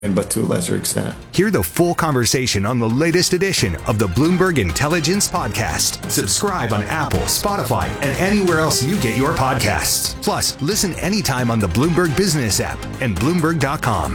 but to a lesser extent. Hear the full conversation on the latest edition of the Bloomberg Intelligence Podcast. Subscribe on Apple, Spotify, and anywhere else you get your podcasts. Plus, listen anytime on the Bloomberg Business app and Bloomberg.com.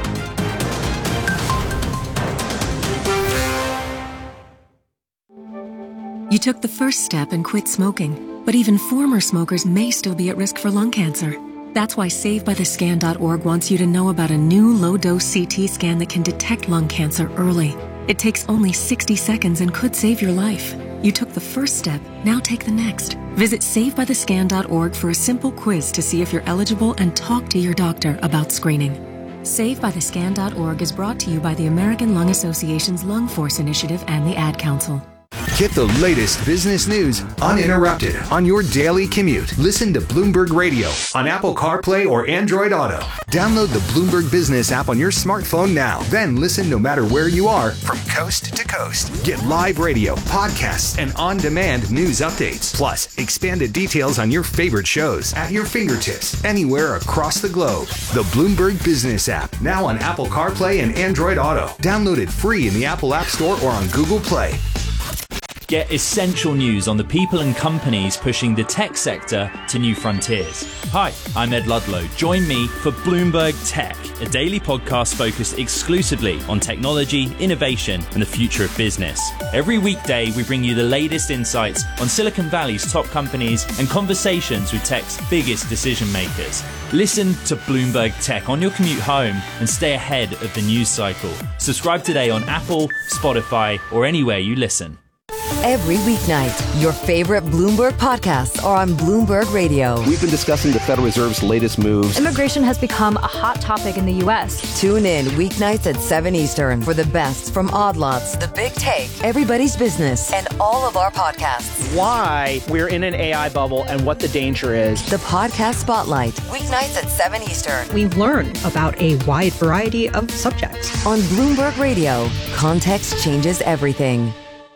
You took the first step and quit smoking, but even former smokers may still be at risk for lung cancer. That's why SaveByTheScan.org wants you to know about a new low-dose CT scan that can detect lung cancer early. It takes only 60 seconds and could save your life. You took the first step, now take the next. Visit SaveByTheScan.org for a simple quiz to see if you're eligible and talk to your doctor about screening. SaveByTheScan.org is brought to you by the American Lung Association's Lung Force Initiative and the Ad Council. Get the latest business news uninterrupted on your daily commute. Listen to Bloomberg Radio on Apple CarPlay or Android Auto. Download the Bloomberg Business app on your smartphone now. Then listen no matter where you are from coast to coast. Get live radio, podcasts, and on-demand news updates. Plus, expanded details on your favorite shows at your fingertips anywhere across the globe. The Bloomberg Business app, now on Apple CarPlay and Android Auto. Download it free in the Apple App Store or on Google Play. Get essential news on the people and companies pushing the tech sector to new frontiers. Hi, I'm Ed Ludlow. Join me for Bloomberg Tech, a daily podcast focused exclusively on technology, innovation, and the future of business. Every weekday, we bring you the latest insights on Silicon Valley's top companies and conversations with tech's biggest decision makers. Listen to Bloomberg Tech on your commute home and stay ahead of the news cycle. Subscribe today on Apple, Spotify, or anywhere you listen. Every weeknight, your favorite Bloomberg podcasts are on Bloomberg Radio. We've been discussing the Federal Reserve's latest moves. Immigration has become a hot topic in the U.S. Tune in weeknights at 7 Eastern for the best from Odd Lots, The Big Take, Everybody's Business, and all of our podcasts. Why we're in an AI bubble and what the danger is. The Podcast Spotlight, weeknights at 7 Eastern. We learn about a wide variety of subjects. On Bloomberg Radio, context changes everything.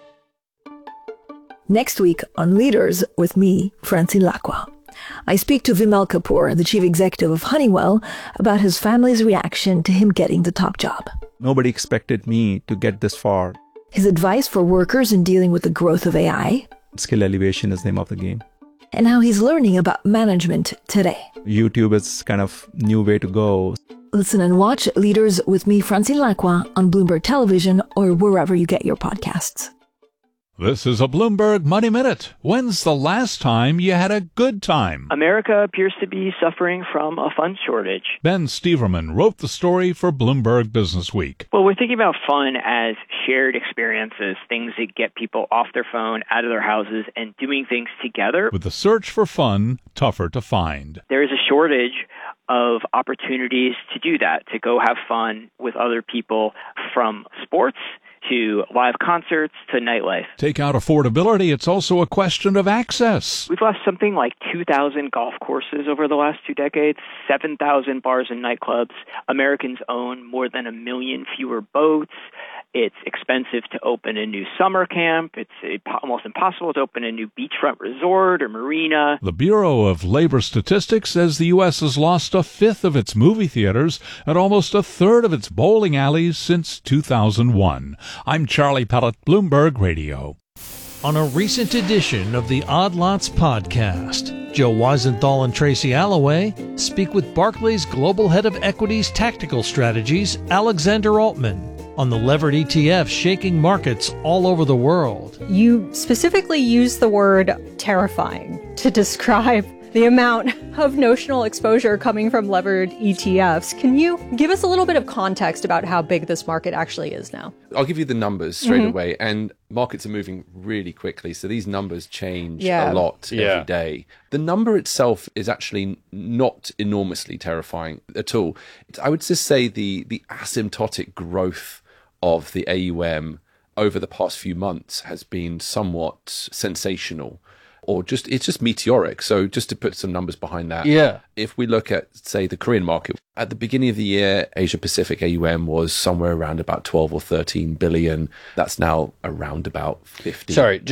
Next week on Leaders with me, Francine Lacqua. I speak to Vimal Kapoor, the chief executive of Honeywell, about his family's reaction to him getting the top job. Nobody expected me to get this far. His advice for workers in dealing with the growth of AI. Skill elevation is the name of the game. And how he's learning about management today. YouTube is kind of new way to go. Listen and watch Leaders with me, Francine Lacqua, on Bloomberg Television or wherever you get your podcasts. This is a Bloomberg Money Minute. When's the last time you had a good time? America appears to be suffering from a fund shortage. Ben Steverman wrote the story for Bloomberg Business Week. Well, we're thinking about fun as shared experiences, things that get people off their phone, out of their houses, and doing things together. With the search for fun tougher to find. There is a shortage of opportunities to do that, to go have fun with other people, from sports to live concerts to nightlife. Take out affordability, it's also a question of access. We've lost something like 2,000 golf courses over the last 2 decades, 7,000 bars and nightclubs. Americans own more than 1 million fewer boats. It's expensive to open a new summer camp. It's almost impossible to open a new beachfront resort or marina. The Bureau of Labor Statistics says the U.S. has lost 1/5 of its movie theaters and almost 1/3 of its bowling alleys since 2001. I'm Charlie Pellet, Bloomberg Radio. On a recent edition of the Odd Lots podcast, Joe Weisenthal and Tracy Alloway speak with Barclays Global Head of Equities Tactical Strategies, Alexander Altman, on the levered ETF shaking markets all over the world. You specifically use the word terrifying to describe the amount of notional exposure coming from levered ETFs. Can you give us a little bit of context about how big this market actually is now? I'll give you the numbers straight away. And markets are moving really quickly, so these numbers change a lot every day. The number itself is actually not enormously terrifying at all. I would just say the asymptotic growth of the AUM over the past few months has been somewhat sensational, or it's just meteoric. So just to put some numbers behind that, if we look at, say, the Korean market, at the beginning of the year, Asia Pacific AUM was somewhere around about 12 or 13 billion. That's now around about 50. Sorry, just wait.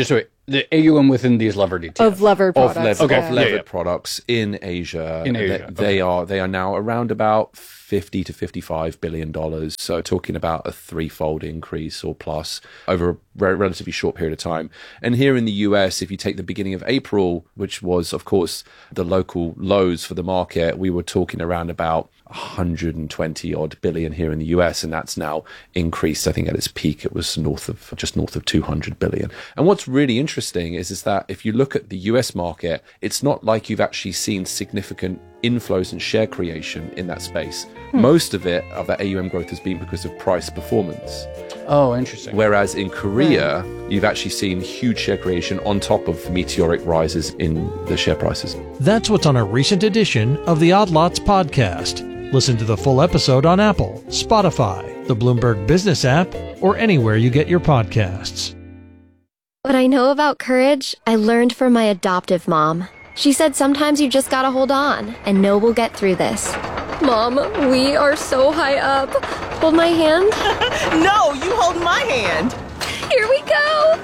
The AUM within these levered ETFs. Of levered products. Of levered products in Asia. They are now around about $50 to $55 billion. So talking about a threefold increase or plus over a relatively short period of time. And here in the US, if you take the beginning of April, which was, of course, the local lows for the market, we were talking around about 120 odd billion here in the US, and that's now increased. I think at its peak it was just north of 200 billion. And what's really interesting is that if you look at the US market, it's not like you've actually seen significant inflows and share creation in that space. Most of that AUM growth has been because of price performance. Oh, interesting. Whereas in Korea, you've actually seen huge share creation on top of meteoric rises in the share prices. That's what's on a recent edition of the Odd Lots podcast. Listen to the full episode on Apple, Spotify, the Bloomberg Business app, or anywhere you get your podcasts. What I know about courage, I learned from my adoptive mom. She said sometimes you just gotta hold on and know we'll get through this. Mom, we are so high up. Hold my hand. No, you hold my hand. Here we go.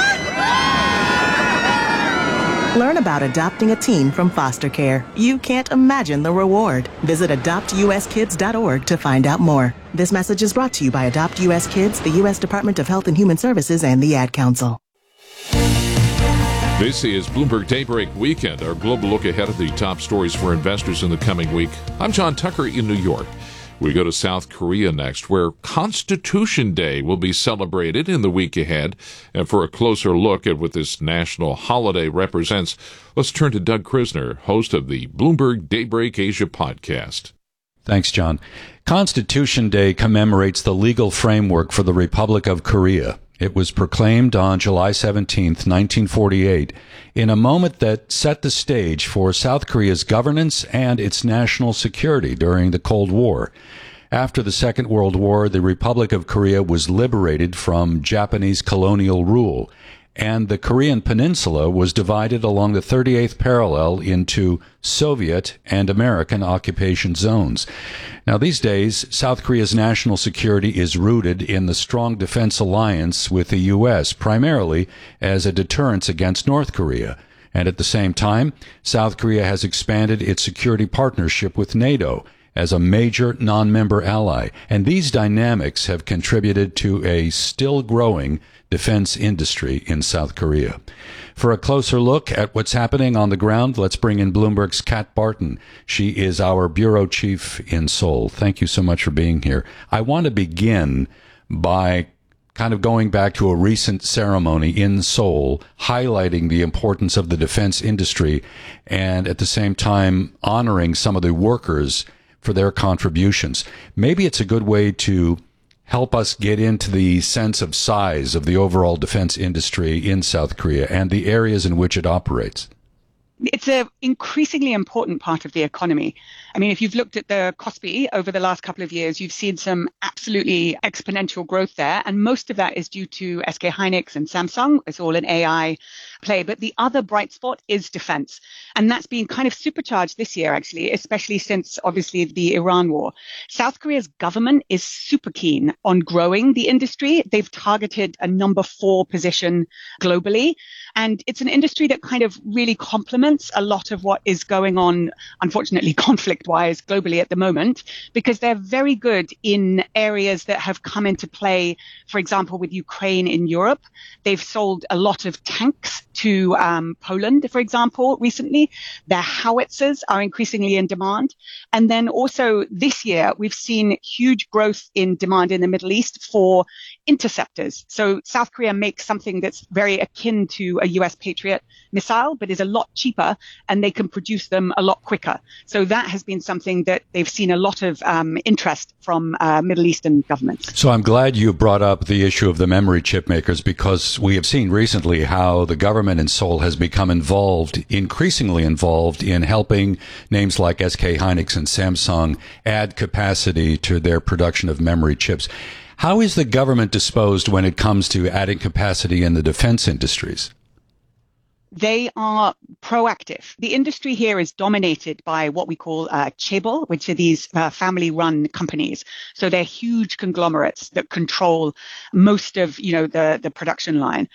Learn about adopting a teen from foster care. You can't imagine the reward. Visit adoptuskids.org to find out more. This message is brought to you by Adopt US Kids, the U.S. Department of Health and Human Services, and the Ad Council. This is Bloomberg Daybreak Weekend, our global look ahead at the top stories for investors in the coming week. I'm John Tucker in New York. We go to South Korea next, where Constitution Day will be celebrated in the week ahead. And for a closer look at what this national holiday represents, let's turn to Doug Krisner, host of the Bloomberg Daybreak Asia podcast. Thanks, John. Constitution Day commemorates the legal framework for the Republic of Korea. It was proclaimed on July 17th, 1948, in a moment that set the stage for South Korea's governance and its national security during the Cold War. After the Second World War, the Republic of Korea was liberated from Japanese colonial rule, and the Korean peninsula was divided along the 38th parallel into Soviet and American occupation zones. Now, these days, South Korea's national security is rooted in the strong defense alliance with the U.S., primarily as a deterrence against North Korea. And at the same time, South Korea has expanded its security partnership with NATO as a major non-member ally. And these dynamics have contributed to a still growing defense industry in South Korea. For a closer look at what's happening on the ground, let's bring in Bloomberg's Kat Barton. She is our bureau chief in Seoul. Thank you so much for being here. I want to begin by kind of going back to a recent ceremony in Seoul, highlighting the importance of the defense industry and at the same time honoring some of the workers for their contributions. Maybe it's a good way to help us get into the sense of size of the overall defense industry in South Korea and the areas in which it operates. It's an increasingly important part of the economy. I mean, if you've looked at the KOSPI over the last couple of years, you've seen some absolutely exponential growth there. And most of that is due to SK Hynix and Samsung. It's all an AI play. But the other bright spot is defense. And that's been kind of supercharged this year, actually, especially since, obviously, the Iran war. South Korea's government is super keen on growing the industry. They've targeted a number 4 position globally. And it's an industry that kind of really complements a lot of what is going on, unfortunately, conflict-wise globally at the moment, because they're very good in areas that have come into play, for example, with Ukraine in Europe. They've sold a lot of tanks to Poland, for example, recently. Their howitzers are increasingly in demand. And then also this year, we've seen huge growth in demand in the Middle East for interceptors. So South Korea makes something that's very akin to a US Patriot missile, but is a lot cheaper, and they can produce them a lot quicker. So that has been something that they've seen a lot of interest from Middle Eastern governments. So I'm glad you brought up the issue of the memory chip makers, because we have seen recently how the government in Seoul has become increasingly involved in helping names like SK Hynix and Samsung add capacity to their production of memory chips. How is the government disposed when it comes to adding capacity in the defense industries? They are proactive. The industry here is dominated by what we call chaebol, which are these family-run companies. So they're huge conglomerates that control most of, the production line.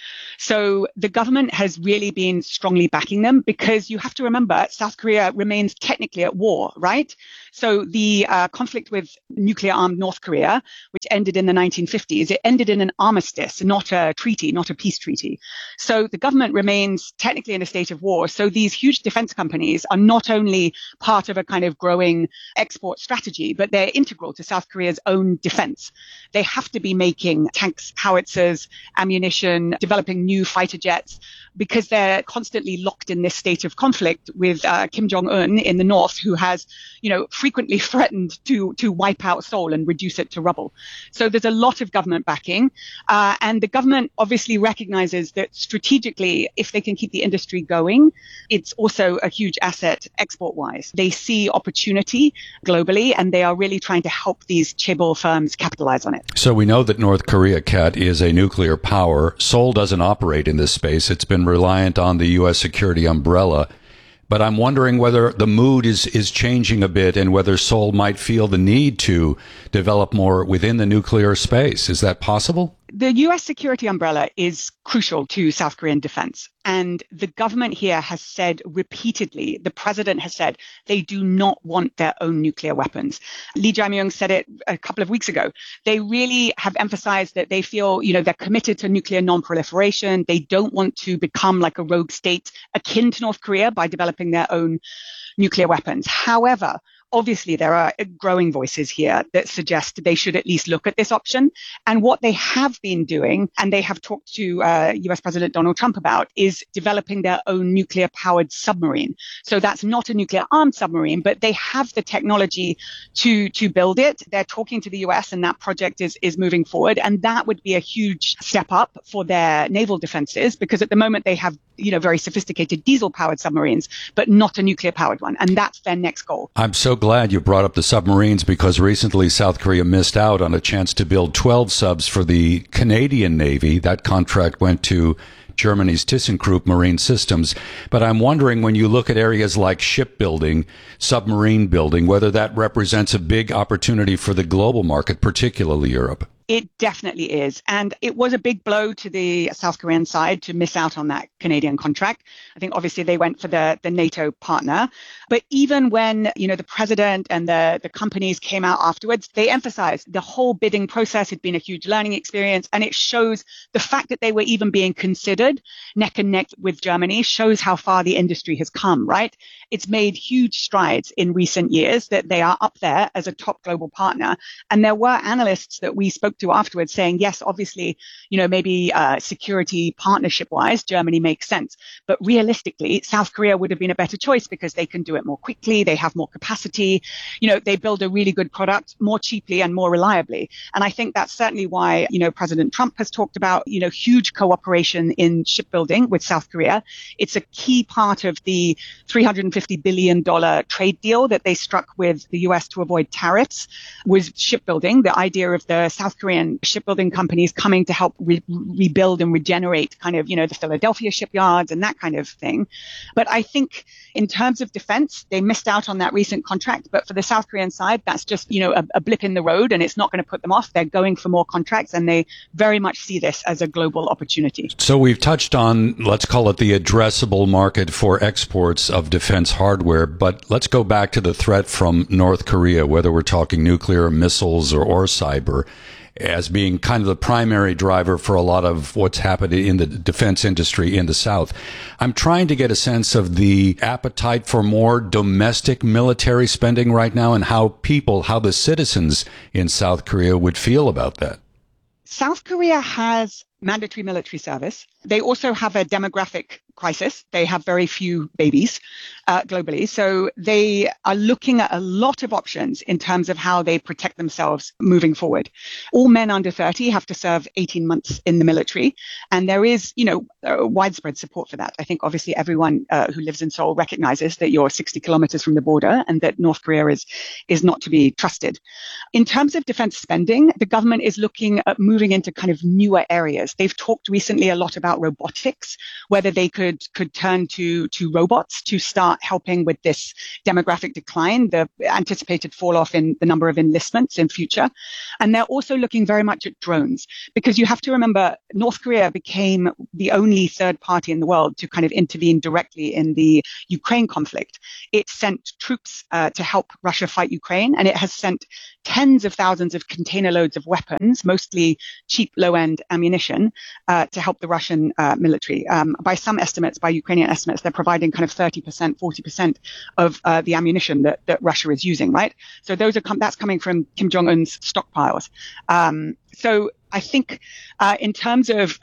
So the government has really been strongly backing them because you have to remember South Korea remains technically at war, right? So the conflict with nuclear-armed North Korea, which ended in the 1950s, it ended in an armistice, not a treaty, not a peace treaty. So the government remains technically in a state of war. So these huge defense companies are not only part of a kind of growing export strategy, but they're integral to South Korea's own defense. They have to be making tanks, howitzers, ammunition, developing new fighter jets, because they're constantly locked in this state of conflict with Kim Jong-un in the north, who has, frequently threatened to wipe out Seoul and reduce it to rubble. So there's a lot of government backing. And the government obviously recognizes that strategically, if they can keep the industry going, it's also a huge asset export-wise. They see opportunity globally, and they are really trying to help these chaebol firms capitalize on it. So we know that North Korea, Kat, is a nuclear power. Seoul doesn't operate in this space. It's been reliant on the U.S. security umbrella. But I'm wondering whether the mood is changing a bit and whether Seoul might feel the need to develop more within the nuclear space. Is that possible? The U.S. security umbrella is crucial to South Korean defense. And the government here has said repeatedly, the president has said, they do not want their own nuclear weapons. Lee Jae-myung said it a couple of weeks ago. They really have emphasized that they feel, they're committed to nuclear non-proliferation. They don't want to become like a rogue state akin to North Korea by developing their own nuclear weapons. However, obviously, there are growing voices here that suggest they should at least look at this option. And what they have been doing, and they have talked to US President Donald Trump about, is developing their own nuclear-powered submarine. So that's not a nuclear-armed submarine, but they have the technology to build it. They're talking to the US, and that project is moving forward. And that would be a huge step up for their naval defenses, because at the moment they have, very sophisticated diesel-powered submarines, but not a nuclear-powered one. And that's their next goal. I'm so glad you brought up the submarines, because recently South Korea missed out on a chance to build 12 subs for the Canadian Navy. That contract went to Germany's ThyssenKrupp Marine Systems. But I'm wondering, when you look at areas like shipbuilding, submarine building, whether that represents a big opportunity for the global market, particularly Europe. It definitely is. And it was a big blow to the South Korean side to miss out on that Canadian contract. I think obviously they went for the NATO partner. But even when, the president and the companies came out afterwards, they emphasized the whole bidding process had been a huge learning experience. And it shows the fact that they were even being considered neck and neck with Germany shows how far the industry has come, right? It's made huge strides in recent years that they are up there as a top global partner. And there were analysts that we spoke to afterwards saying, yes, obviously, maybe security partnership wise, Germany makes sense. But realistically, South Korea would have been a better choice because they can do it more quickly. They have more capacity. They build a really good product more cheaply and more reliably. And I think that's certainly why, President Trump has talked about, huge cooperation in shipbuilding with South Korea. It's a key part of the $350 billion trade deal that they struck with the US to avoid tariffs was shipbuilding. The idea of the South Korean shipbuilding companies coming to help rebuild and regenerate kind of, the Philadelphia shipyards and that kind of thing. But I think in terms of defense, they missed out on that recent contract. But for the South Korean side, that's just, a blip in the road, and it's not going to put them off. They're going for more contracts, and they very much see this as a global opportunity. So we've touched on, let's call it the addressable market for exports of defense hardware. But let's go back to the threat from North Korea, whether we're talking nuclear, missiles, or cyber, as being kind of the primary driver for a lot of what's happening in the defense industry in the South. I'm trying to get a sense of the appetite for more domestic military spending right now, and how the citizens in South Korea would feel about that. South Korea has mandatory military service. They also have a demographic crisis. They have very few babies globally. So they are looking at a lot of options in terms of how they protect themselves moving forward. All men under 30 have to serve 18 months in the military. And there is, widespread support for that. I think obviously everyone who lives in Seoul recognizes that you're 60 kilometers from the border and that North Korea is not to be trusted. In terms of defense spending, the government is looking at moving into kind of newer areas. areas. They've talked recently a lot about robotics, whether they could turn to robots to start helping with this demographic decline, the anticipated fall off in the number of enlistments in future. And they're also looking very much at drones, because you have to remember North Korea became the only third party in the world to kind of intervene directly in the Ukraine conflict. It sent troops to help Russia fight Ukraine, and it has sent tens of thousands of container loads of weapons, mostly cheap low-end ammunition, to help the Russian military. By some estimates, by Ukrainian estimates, they're providing kind of 30%, 40% of the ammunition that Russia is using, right? So that's coming from Kim Jong-un's stockpiles. So I think in terms of,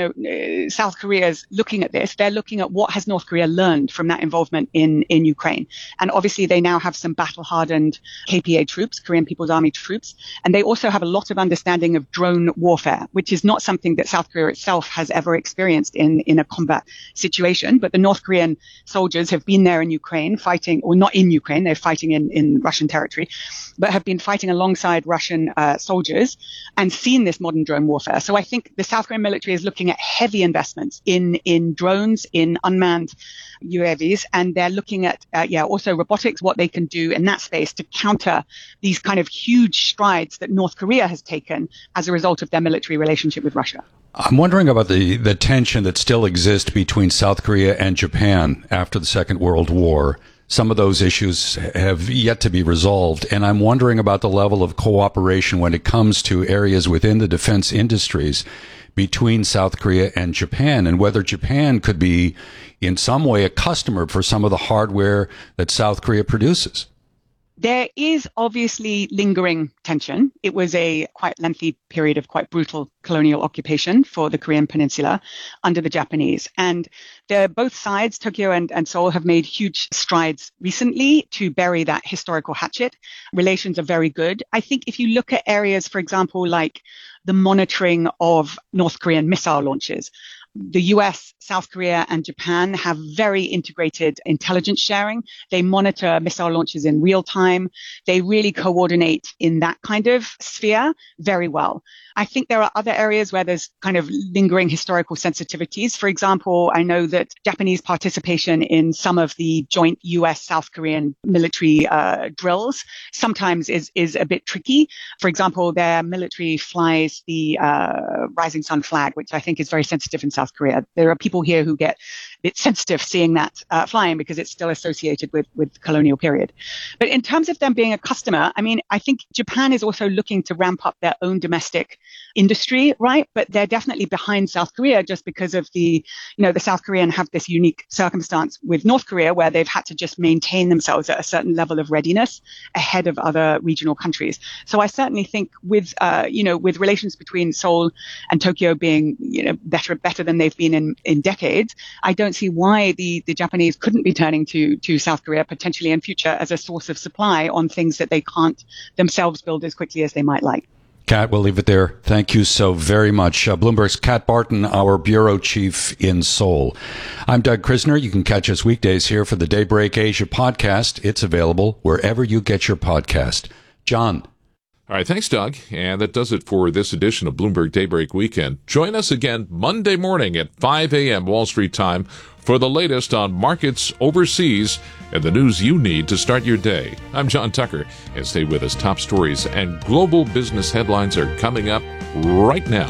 South Korea's looking at this, they're looking at what has North Korea learned from that involvement in Ukraine. And obviously they now have some battle-hardened KPA troops, Korean People's Army troops. And they also have a lot of understanding of drone warfare, which is not something that South Korea itself has ever experienced in a combat situation. But the North Korean soldiers have been there in Ukraine fighting, or not in Ukraine, they're fighting in Russian territory, but have been fighting alongside Russian soldiers and seen this modern drone warfare. So I think the South Korean military is looking at heavy investments in drones, in unmanned UAVs, and they're looking at also robotics, what they can do in that space to counter these kind of huge strides that North Korea has taken as a result of their military relationship with Russia. I'm wondering about the tension that still exists between South Korea and Japan after the Second World War. Some of those issues have yet to be resolved, and I'm wondering about the level of cooperation when it comes to areas within the defense industries between South Korea and Japan, and whether Japan could be in some way a customer for some of the hardware that South Korea produces. There is obviously lingering tension. It was a quite lengthy period of quite brutal colonial occupation for the Korean Peninsula under the Japanese. And both sides, Tokyo and Seoul, have made huge strides recently to bury that historical hatchet. Relations are very good. I think if you look at areas, for example, like the monitoring of North Korean missile launches, the US, South Korea, and Japan have very integrated intelligence sharing. They monitor missile launches in real time. They really coordinate in that kind of sphere very well. I think there are other areas where there's kind of lingering historical sensitivities. For example, I know that Japanese participation in some of the joint US-South Korean military drills sometimes is a bit tricky. For example, their military flies the Rising Sun flag, which I think is very sensitive in South Korea. There are people here who get a bit sensitive seeing that flying because it's still associated with the colonial period. But in terms of them being a customer, I mean, I think Japan is also looking to ramp up their own domestic industry, right? But they're definitely behind South Korea just because of the South Korean have this unique circumstance with North Korea where they've had to just maintain themselves at a certain level of readiness ahead of other regional countries. So I certainly think with relations between Seoul and Tokyo being, better than they've been in decades, I don't see why the Japanese couldn't be turning to South Korea potentially in future as a source of supply on things that they can't themselves build as quickly as they might like. Kat, we'll leave it there. Thank you so very much. Bloomberg's Kat Barton, our bureau chief in Seoul. I'm Doug Krisner. You can catch us weekdays here for the Daybreak Asia podcast. It's available wherever you get your podcast. John. All right, thanks, Doug. And that does it for this edition of Bloomberg Daybreak Weekend. Join us again Monday morning at 5 a.m. Wall Street time for the latest on markets overseas and the news you need to start your day. I'm John Tucker, and stay with us. Top stories and global business headlines are coming up right now.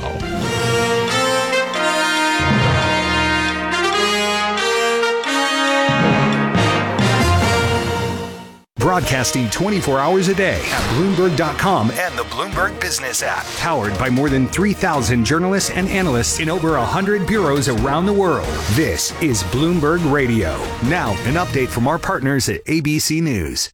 Broadcasting 24 hours a day at Bloomberg.com and the Bloomberg Business app. Powered by more than 3,000 journalists and analysts in over 100 bureaus around the world. This is Bloomberg Radio. Now, an update from our partners at ABC News.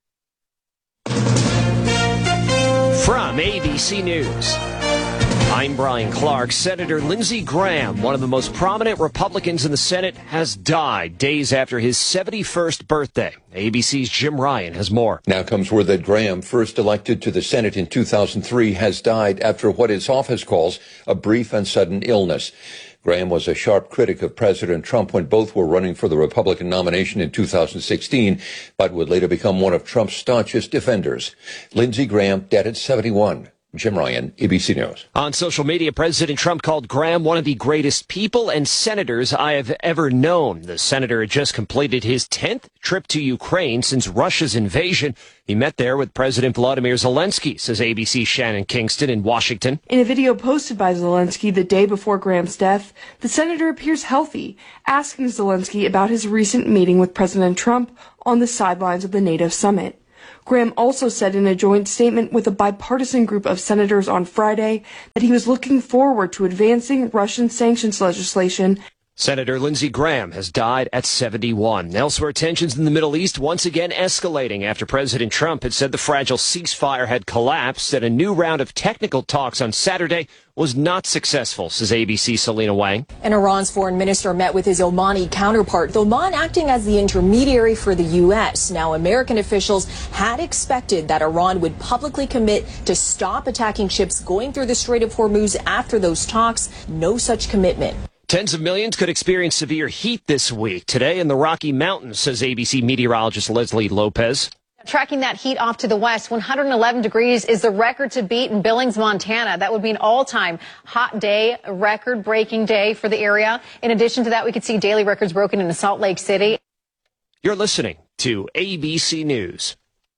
From ABC News, I'm Brian Clark. Senator Lindsey Graham, one of the most prominent Republicans in the Senate, has died days after his 71st birthday. ABC's Jim Ryan has more. Now comes word that Graham, first elected to the Senate in 2003, has died after what his office calls a brief and sudden illness. Graham was a sharp critic of President Trump when both were running for the Republican nomination in 2016, but would later become one of Trump's staunchest defenders. Lindsey Graham, dead at 71. Jim Ryan, ABC News. On social media, President Trump called Graham one of the greatest people and senators I have ever known. The senator had just completed his 10th trip to Ukraine since Russia's invasion. He met there with President Volodymyr Zelensky, says ABC's Shannon Kingston in Washington. In a video posted by Zelensky the day before Graham's death, the senator appears healthy, asking Zelensky about his recent meeting with President Trump on the sidelines of the NATO summit. Graham also said in a joint statement with a bipartisan group of senators on Friday that he was looking forward to advancing Russian sanctions legislation. Senator Lindsey Graham has died at 71. Elsewhere, tensions in the Middle East once again escalating after President Trump had said the fragile ceasefire had collapsed and a new round of technical talks on Saturday was not successful, says ABC's Selena Wang. And Iran's foreign minister met with his Omani counterpart, Oman acting as the intermediary for the U.S. Now, American officials had expected that Iran would publicly commit to stop attacking ships going through the Strait of Hormuz after those talks. No such commitment. Tens of millions could experience severe heat this week. Today in the Rocky Mountains, says ABC meteorologist Leslie Lopez. Tracking that heat off to the west, 111 degrees is the record to beat in Billings, Montana. That would be an all-time hot day, a record-breaking day for the area. In addition to that, we could see daily records broken in Salt Lake City. You're listening to ABC News.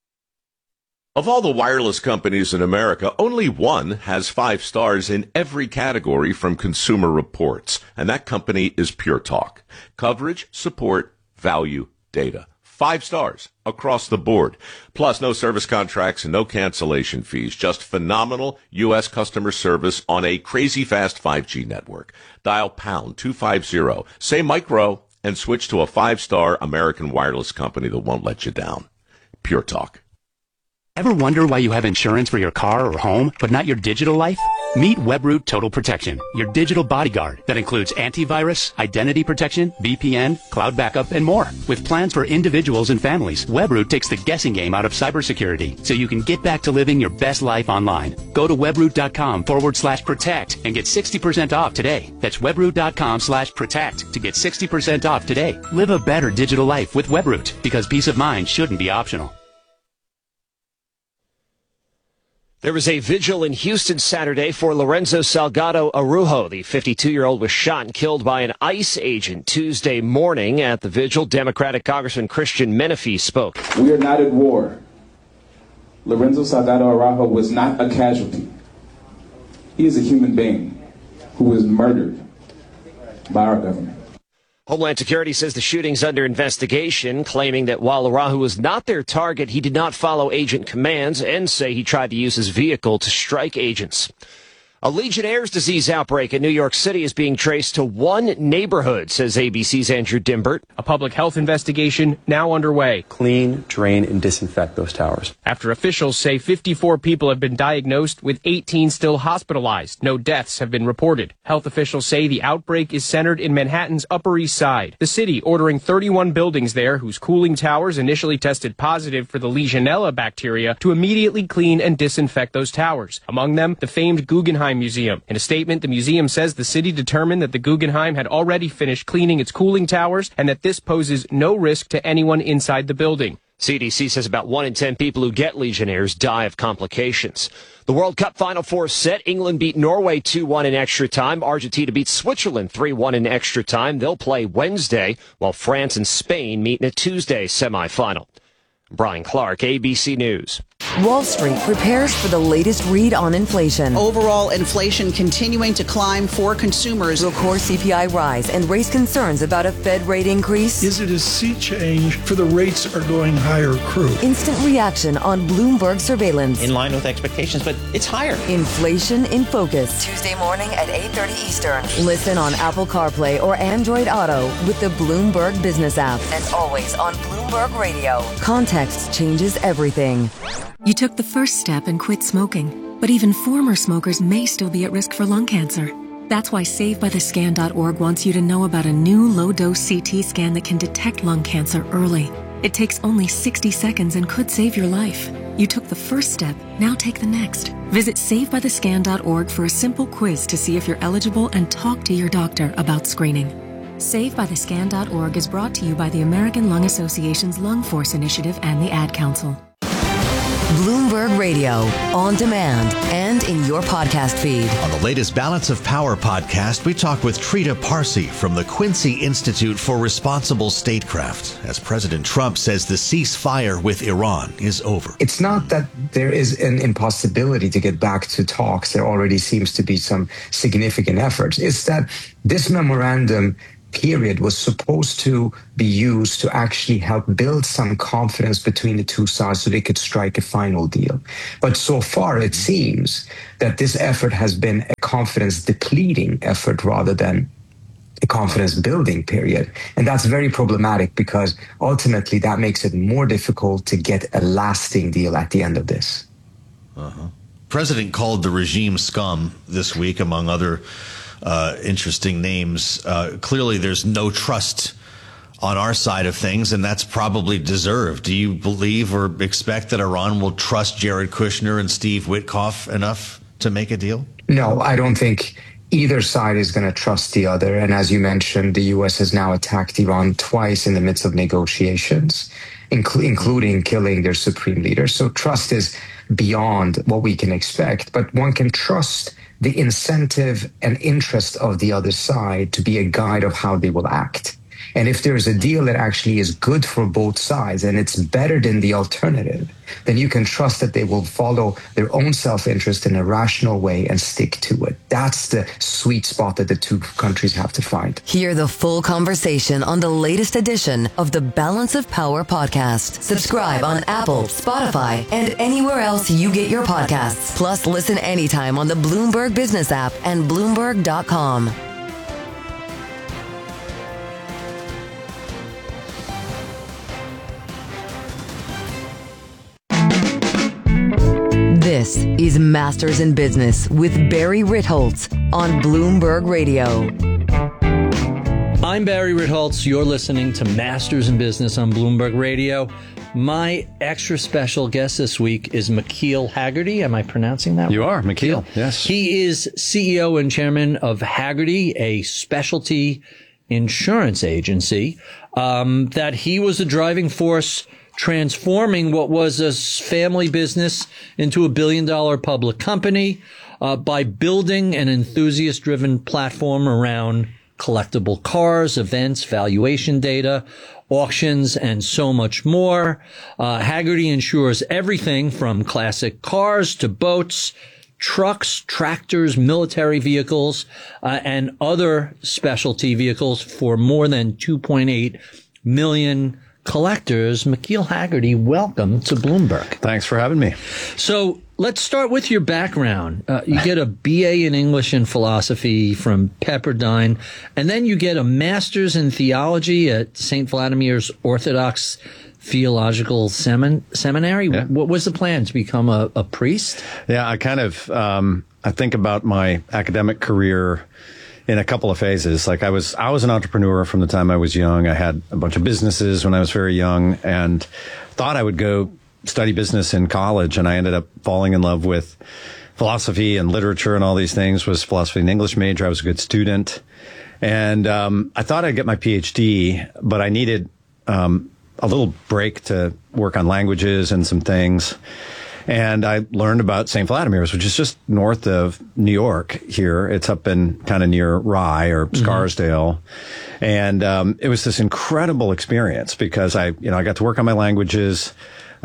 Of all the wireless companies in America, only one has 5 stars in every category from Consumer Reports, and that company is Pure Talk. Coverage, support, value, data. 5 stars across the board. Plus, no service contracts and no cancellation fees. Just phenomenal U.S. customer service on a crazy fast 5G network. Dial pound 250, say micro, and switch to a 5-star American wireless company that won't let you down. Pure Talk. Ever wonder why you have insurance for your car or home, but not your digital life? Meet Webroot Total Protection, your digital bodyguard that includes antivirus, identity protection, VPN, cloud backup, and more. With plans for individuals and families, Webroot takes the guessing game out of cybersecurity so you can get back to living your best life online. Go to webroot.com/protect and get 60% off today. That's webroot.com/protect to get 60% off today. Live a better digital life with Webroot because peace of mind shouldn't be optional. There was a vigil in Houston Saturday for Lorenzo Salgado Araujo. The 52-year-old was shot and killed by an ICE agent Tuesday morning. At the vigil, Democratic Congressman Christian Menefee spoke. We are not at war. Lorenzo Salgado Araujo was not a casualty. He is a human being who was murdered by our government. Homeland Security says the shooting's under investigation, claiming that while Araujo was not their target, he did not follow agent commands and say he tried to use his vehicle to strike agents. A Legionnaire's disease outbreak in New York City is being traced to one neighborhood, says ABC's Andrew Dimbert. A public health investigation now underway. Clean, drain, and disinfect those towers. After officials say 54 people have been diagnosed, with 18 still hospitalized. No deaths have been reported. Health officials say the outbreak is centered in Manhattan's Upper East Side. The city ordering 31 buildings there whose cooling towers initially tested positive for the Legionella bacteria to immediately clean and disinfect those towers. Among them, the famed Guggenheim Museum. In a statement, the museum says the city determined that the Guggenheim had already finished cleaning its cooling towers and that this poses no risk to anyone inside the building. CDC says about 1 in 10 people who get Legionnaires die of complications. The World Cup Final Four set. England beat Norway 2-1 in extra time. Argentina beat Switzerland 3-1 in extra time. They'll play Wednesday, while France and Spain meet in a Tuesday semifinal. Brian Clark, ABC News. Wall Street prepares for the latest read on inflation. Overall inflation continuing to climb for consumers. Will core CPI rise and raise concerns about a Fed rate increase? Is it a sea change for the rates are going higher crew? Instant reaction on Bloomberg surveillance. In line with expectations, but it's higher. Inflation in Focus. Tuesday morning at 8:30 Eastern. Listen on Apple CarPlay or Android Auto with the Bloomberg Business app. And always on Bloomberg Radio. Context changes everything. You took the first step and quit smoking, but even former smokers may still be at risk for lung cancer. That's why SaveByTheScan.org wants you to know about a new low-dose CT scan that can detect lung cancer early. It takes only 60 seconds and could save your life. You took the first step, now take the next. Visit SaveByTheScan.org for a simple quiz to see if you're eligible and talk to your doctor about screening. SaveByTheScan.org is brought to you by the American Lung Association's Lung Force Initiative and the Ad Council. Bloomberg Radio, on demand and in your podcast feed. On the latest Balance of Power podcast, we talk with Trita Parsi from the Quincy Institute for Responsible Statecraft, as President Trump says the ceasefire with Iran is over. It's not that there is an impossibility to get back to talks. There already seems to be some significant efforts. It's that this memorandum period was supposed to be used to actually help build some confidence between the two sides so they could strike a final deal. But so far, it seems that this effort has been a confidence depleting effort rather than a confidence building period. And that's very problematic because ultimately that makes it more difficult to get a lasting deal at the end of this. President called the regime scum this week, among other interesting names. Clearly, there's no trust on our side of things, and that's probably deserved. Do you believe or expect that Iran will trust Jared Kushner and Steve Witkoff enough to make a deal? No, I don't think either side is going to trust the other. And as you mentioned, the U.S. has now attacked Iran twice in the midst of negotiations, including killing their supreme leader. So trust is beyond what we can expect, but one can trust the incentive and interest of the other side to be a guide of how they will act. And if there's a deal that actually is good for both sides and it's better than the alternative, then you can trust that they will follow their own self-interest in a rational way and stick to it. That's the sweet spot that the two countries have to find. Hear the full conversation on the latest edition of the Balance of Power podcast. Subscribe on Apple, Spotify, and anywhere else you get your podcasts. Plus, listen anytime on the Bloomberg Business app and Bloomberg.com. This is Masters in Business with Barry Ritholtz on Bloomberg Radio. I'm Barry Ritholtz. You're listening to Masters in Business on Bloomberg Radio. My extra special guest this week is McKeel Hagerty. Am I pronouncing that right? You are, McKeel. Yes. He is CEO and chairman of Hagerty, a specialty insurance agency, that he was the driving force transforming what was a family business into a billion-dollar public company by building an enthusiast-driven platform around collectible cars, events, valuation data, auctions, and so much more. Hagerty insures everything from classic cars to boats, trucks, tractors, military vehicles, and other specialty vehicles for more than 2.8 million collectors. McKeel Hagerty, welcome to Bloomberg. Thanks for having me. So let's start with your background. You get a BA in English and philosophy from Pepperdine, and then you get a master's in theology at St. Vladimir's Orthodox Theological Seminary. Yeah. What was the plan, to become a priest? Yeah, I kind of, I think about my academic career in a couple of phases. Like I was an entrepreneur from the time I was young. I had a bunch of businesses when I was very young and thought I would go study business in college. And I ended up falling in love with philosophy and literature and all these things. Was philosophy and English major. I was a good student. And, I thought I'd get my PhD, but I needed, a little break to work on languages and some things. And I learned about St. Vladimir's, which is just north of New York here. It's up in kind of near Rye or Scarsdale. And it was this incredible experience because I got to work on my languages.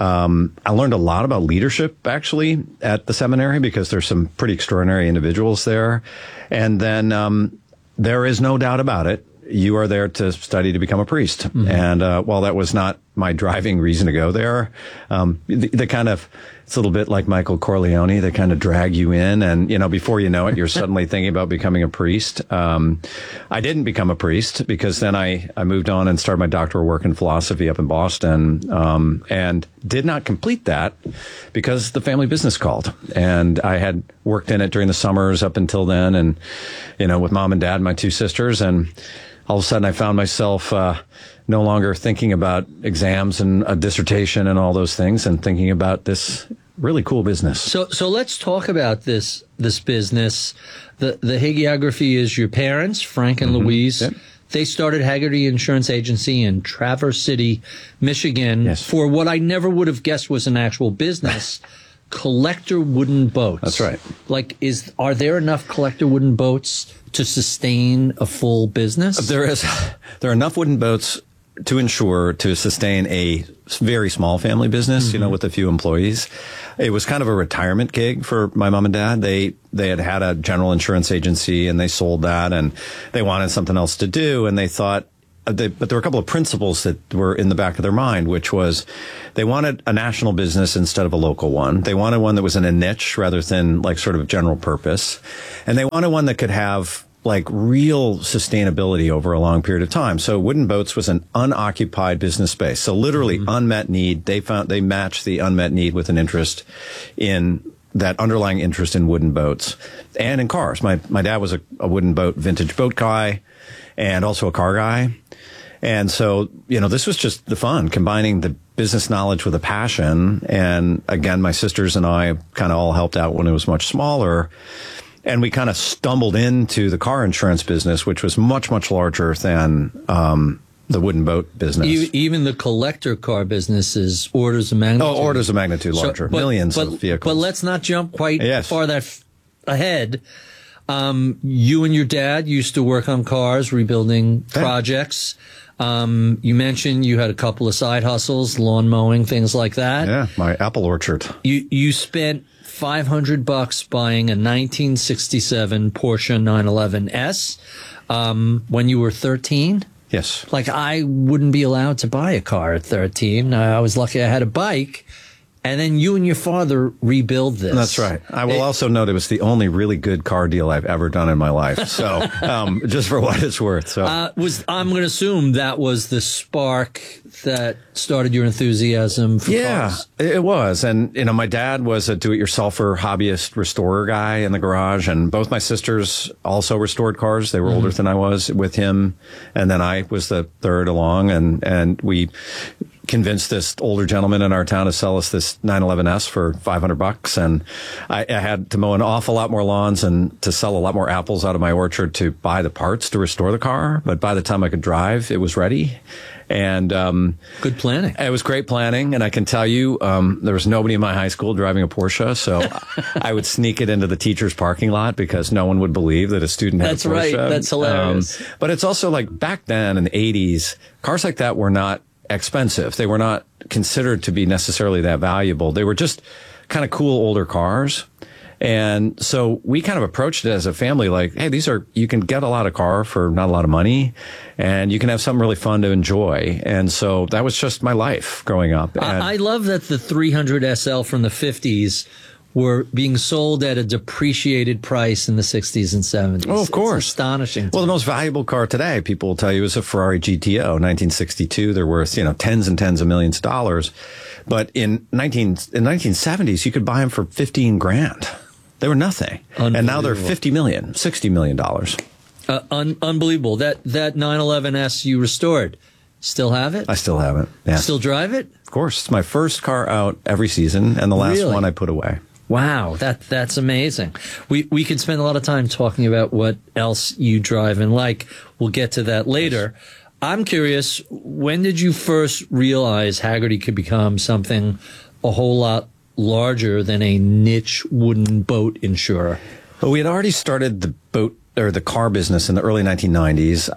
I learned a lot about leadership, actually, at the seminary because there's some pretty extraordinary individuals there. And then there is no doubt about it. You are there to study to become a priest. Mm-hmm. And while that was not my driving reason to go there, they kind of, it's a little bit like Michael Corleone. They kind of drag you in and, before you know it, you're suddenly thinking about becoming a priest. I didn't become a priest because then I moved on and started my doctoral work in philosophy up in Boston, and did not complete that because the family business called. And I had worked in it during the summers up until then and, with mom and dad, my two sisters, and all of a sudden I found myself no longer thinking about exams and a dissertation and all those things and thinking about this really cool business. So let's talk about this business. The hagiography is your parents, Frank and Louise They started Hagerty Insurance Agency in Traverse City, Michigan, for what I never would have guessed was an actual business. Collector wooden boats. That's right. Like, are there enough collector wooden boats to sustain a full business? There are enough wooden boats to sustain a very small family business, with a few employees. It was kind of a retirement gig for my mom and dad. They had a general insurance agency and they sold that and they wanted something else to do. And they thought, but there were a couple of principles that were in the back of their mind, which was they wanted a national business instead of a local one. They wanted one that was in a niche rather than like sort of general purpose. And they wanted one that could have like real sustainability over a long period of time. So wooden boats was an unoccupied business space. So literally unmet need. They matched the unmet need with an interest in that underlying interest in wooden boats and in cars. My dad was a wooden boat, vintage boat guy and also a car guy. And so, this was just the fun, combining the business knowledge with a passion. And again, my sisters and I kind of all helped out when it was much smaller. And we kind of stumbled into the car insurance business, which was much, much larger than the wooden boat business. Even the collector car business is orders of magnitude. Oh, orders of magnitude larger. Millions of vehicles. But let's not jump quite far ahead. You and your dad used to work on cars, rebuilding projects. You mentioned you had a couple of side hustles, lawn mowing, things like that. Yeah, my apple orchard. You spent $500 buying a 1967 Porsche 911S when you were 13. Yes. Like, I wouldn't be allowed to buy a car at 13. I was lucky I had a bike. And then you and your father rebuild this. That's right. I will also note it was the only really good car deal I've ever done in my life. So, just for what it's worth. So, I'm going to assume that was the spark that started your enthusiasm for cars. Yeah, it was. And, my dad was a do-it-yourselfer hobbyist restorer guy in the garage. And both my sisters also restored cars. They were older than I was with him. And then I was the third along. And we convinced this older gentleman in our town to sell us this 911S for $500. And I had to mow an awful lot more lawns and to sell a lot more apples out of my orchard to buy the parts to restore the car. But by the time I could drive, it was ready. And good planning. It was great planning. And I can tell you, there was nobody in my high school driving a Porsche. So I would sneak it into the teacher's parking lot because no one would believe that a student had a Porsche. That's right. That's hilarious. But it's also like back then in the 80s, cars like that were not expensive. They were not considered to be necessarily that valuable. They were just kind of cool older cars. And so we kind of approached it as a family like, hey, you can get a lot of car for not a lot of money and you can have something really fun to enjoy. And so that was just my life growing up. And I love that the 300 SL from the 50s were being sold at a depreciated price in the 60s and 70s. Oh, of course. It's astonishing. Well, the most valuable car today, people will tell you, is a Ferrari GTO, 1962. They're worth, tens and tens of millions of dollars. But in 1970s, you could buy them for $15,000. They were nothing. And now they're $50 million, $60 million. Unbelievable. That 911S you restored, still have it? I still have it. Yeah. Still drive it? Of course. It's my first car out every season and the last one I put away. Wow, that's amazing. We could spend a lot of time talking about what else you drive and like. We'll get to that later. I'm curious, when did you first realize Hagerty could become something a whole lot larger than a niche wooden boat insurer? Well, we had already started the boat or the car business in the early 1990s.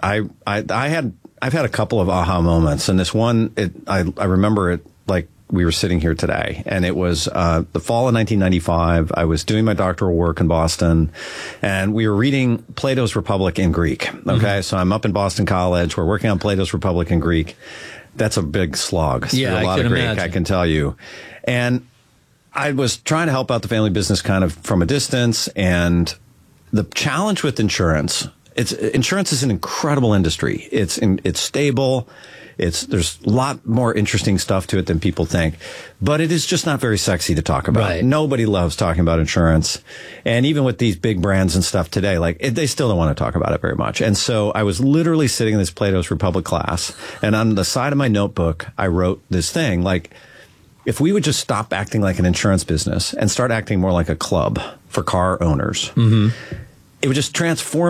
I've had a couple of aha moments, and this one, I remember it like we were sitting here today, and it was the fall of 1995. I was doing my doctoral work in Boston, and we were reading Plato's Republic in Greek. Okay, so I'm up in Boston College. We're working on Plato's Republic in Greek. That's a big slog. Yeah, a lot of Greek, imagine. I can tell you. And I was trying to help out the family business kind of from a distance, and the challenge with insurance, insurance is an incredible industry. It's stable. There's a lot more interesting stuff to it than people think, but it is just not very sexy to talk about. Right. Nobody loves talking about insurance. And even with these big brands and stuff today, they still don't want to talk about it very much. And so I was literally sitting in this Plato's Republic class, and on the side of my notebook, I wrote this thing like, if we would just stop acting like an insurance business and start acting more like a club for car owners, it would just transform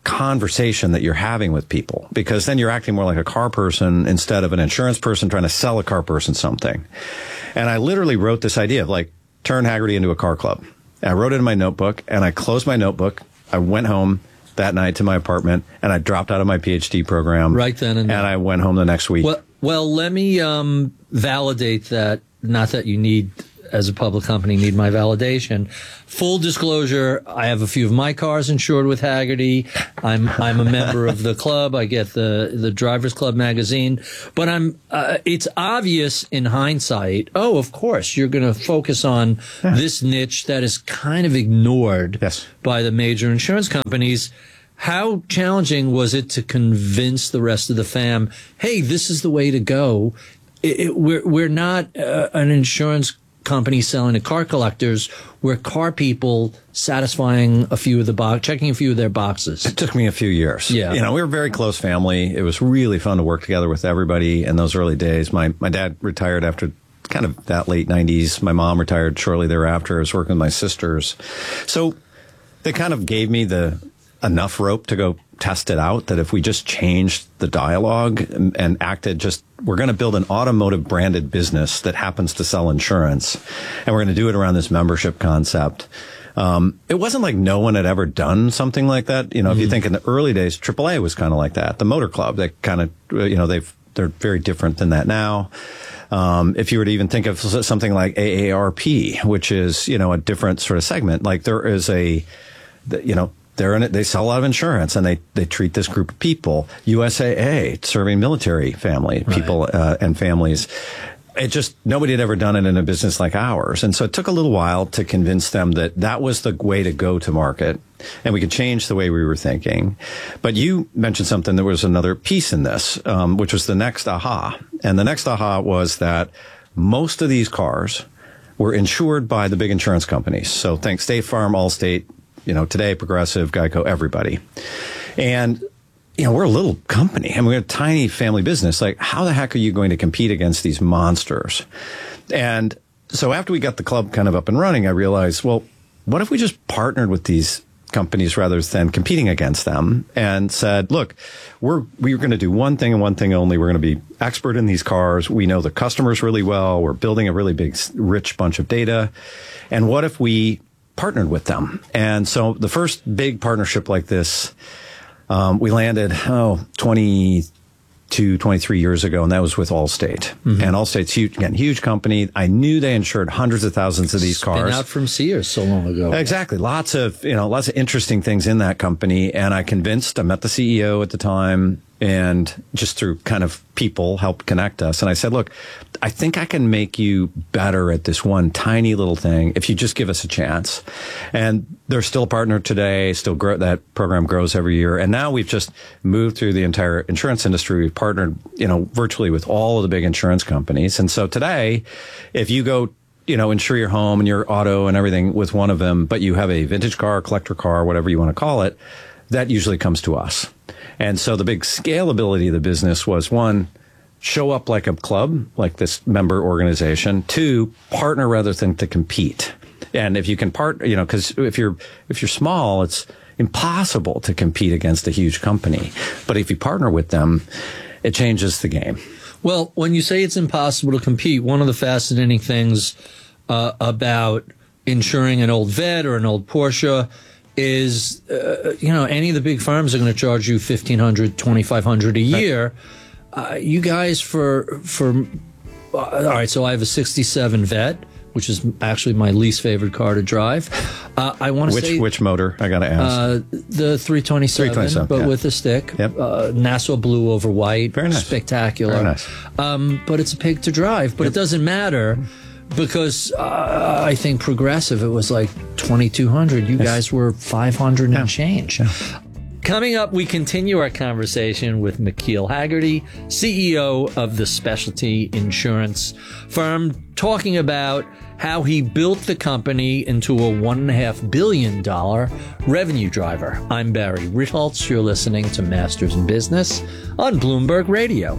conversation that you're having with people, because then you're acting more like a car person instead of an insurance person trying to sell a car person something. And I literally wrote this idea of like, turn Hagerty into a car club. And I wrote it in my notebook, and I closed my notebook. I went home that night to my apartment, and I dropped out of my PhD program. Right then and there. And I went home the next week. Well, let me validate that. Not that you need, as a public company, need my validation. Full disclosure, I have a few of my cars insured with Hagerty. I'm a member of the club. I get the Drivers Club magazine. But it's obvious in hindsight, of course, you're going to focus on this niche that is kind of ignored by the major insurance companies. How challenging was it to convince the rest of the fam, hey, this is the way to go? We're not an insurance company selling to car collectors. We're car people satisfying a few of checking a few of their boxes. It took me a few years. Yeah. We were a very close family. It was really fun to work together with everybody in those early days. My dad retired after kind of that late 90s. My mom retired shortly thereafter. I was working with my sisters. So they kind of gave me enough rope to go test it out, that if we just changed the dialogue and acted we're going to build an automotive branded business that happens to sell insurance, and we're going to do it around this membership concept. It wasn't like no one had ever done something like that. If you think in the early days, AAA was kind of like that. The Motor Club, they kind of, they're very different than that now. If you were to even think of something like AARP, which is, a different sort of segment, like there is they're in it. They sell a lot of insurance, and they treat this group of people. USAA, serving military people and families. Nobody had ever done it in a business like ours. And so it took a little while to convince them that was the way to go to market, and we could change the way we were thinking. But you mentioned something. There was another piece in this, which was the next aha. And the next aha was that most of these cars were insured by the big insurance companies. So think State Farm, Allstate, today, Progressive, Geico, everybody. And, we're a little company. We're a tiny family business. Like, how the heck are you going to compete against these monsters? And so after we got the club kind of up and running, I realized, well, what if we just partnered with these companies rather than competing against them, and said, look, we're going to do one thing and one thing only. We're going to be expert in these cars. We know the customers really well. We're building a really big, rich bunch of data. And what if we partnered with them? And so the first big partnership like this, we landed, 23 years ago, and that was with Allstate. Mm-hmm. And Allstate's huge company. I knew they insured hundreds of thousands of these cars. Spin out from Sears so long ago. Exactly. Lots of interesting things in that company. And I met the CEO at the time, and just through kind of people helped connect us. And I said, look, I think I can make you better at this one tiny little thing if you just give us a chance. And they're still a partner today, that program grows every year. And now we've just moved through the entire insurance industry. We've partnered, virtually with all of the big insurance companies. And so today, if you go, insure your home and your auto and everything with one of them, but you have a vintage car, collector car, whatever you want to call it, that usually comes to us. And so the big scalability of the business was, one, show up like a club, like this member organization. Two, partner rather than to compete. And if you can because if you're small, it's impossible to compete against a huge company. But if you partner with them, it changes the game. Well, when you say it's impossible to compete, one of the fascinating things about insuring an old Vet or an old Porsche is, any of the big firms are going to charge you $1,500, $2,500 a year. You guys all right, so I have a 67 Vet, which is actually my least favorite car to drive. I want to say... Which motor? I got to ask. The 327, but with a stick. Yep. Nassau blue over white. Very nice. Spectacular. Very nice. But it's a pig to drive. But it doesn't matter, because I think Progressive, it was like $2,200. You guys were $500 and change. Yeah. Coming up, we continue our conversation with McKeel Hagerty, CEO of the specialty insurance firm, talking about how he built the company into a $1.5 billion revenue driver. I'm Barry Ritholtz. You're listening to Masters in Business on Bloomberg Radio.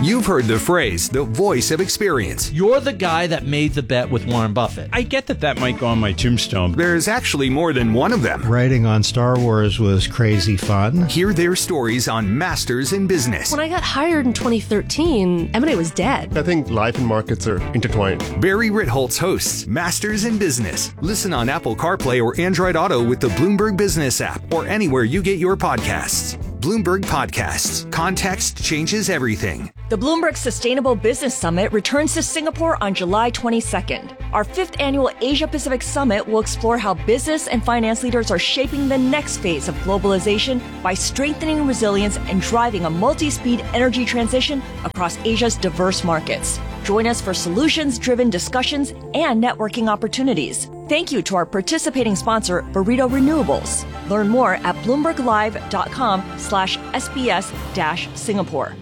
You've heard the phrase, the voice of experience. You're the guy that made the bet with Warren Buffett. I get that might go on my tombstone. There's actually more than one of them. Writing on Star Wars was crazy fun. Hear their stories on Masters in Business. When I got hired in 2013, M&A was dead. I think life and markets are intertwined. Barry Ritholtz hosts Masters in Business. Listen on Apple CarPlay or Android Auto with the Bloomberg Business app or anywhere you get your podcasts. Bloomberg Podcasts. Context changes everything. The Bloomberg Sustainable Business Summit returns to Singapore on July 22nd. Our 5th annual Asia-Pacific Summit will explore how business and finance leaders are shaping the next phase of globalization by strengthening resilience and driving a multi-speed energy transition across Asia's diverse markets. Join us for solutions-driven discussions and networking opportunities. Thank you to our participating sponsor, Burrito Renewables. Learn more at bloomberglive.com/SBS-Singapore.